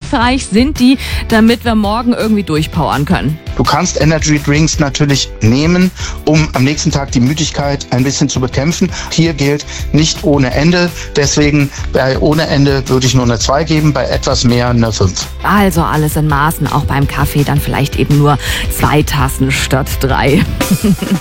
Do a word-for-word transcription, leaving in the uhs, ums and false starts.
hilfreich sind die, damit wir morgen irgendwie durchpowern können? Du kannst Energy Drinks natürlich nehmen, um am nächsten Tag die Müdigkeit ein bisschen zu bekämpfen. Hier gilt nicht ohne Ende. Deswegen bei ohne Ende würde ich nur eine zwei geben, bei etwas mehr eine fünf. Also alles in Maßen, auch beim Kaffee dann vielleicht eben nur zwei Tassen statt drei.